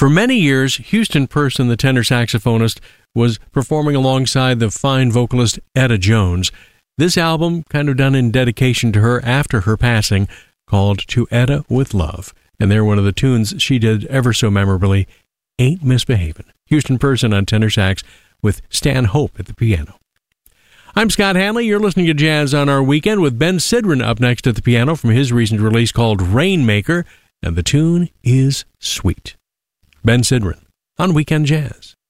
For many years, Houston Person, the tenor saxophonist, was performing alongside the fine vocalist Etta Jones. This album, kind of done in dedication to her after her passing, called To Etta With Love. And they're one of the tunes she did ever so memorably, Ain't Misbehavin'. Houston Person on tenor sax with Stan Hope at the piano. I'm Scott Hanley. You're listening to Jazz on Our Weekend with Ben Sidran up next at the piano from his recent release called Rainmaker, and the tune is Sweet. Ben Sidran on Weekend Jazz.